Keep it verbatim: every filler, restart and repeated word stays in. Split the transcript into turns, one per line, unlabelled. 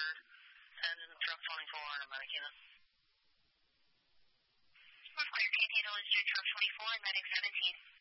third, and truck twenty-four and a medic unit.
We're clear, K T Village through truck twenty-four and medic seventeen.